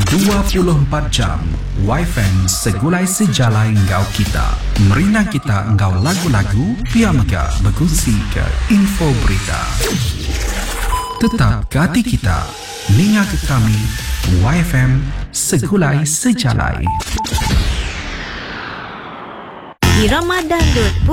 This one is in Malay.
24 jam YFM segulai sejalai ngau kita. Merina kita ngau lagu-lagu, pia mega berkongsi ke info berita. Tetap ke hati kita, ninga ke kami, YFM segulai sejalai. Di Ramadan Dut